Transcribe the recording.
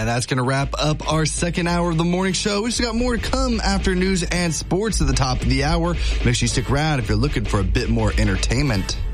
And that's going to wrap up our second hour of the morning show. We still got more to come after news and sports at the top of the hour. Make sure you stick around if you're looking for a bit more entertainment.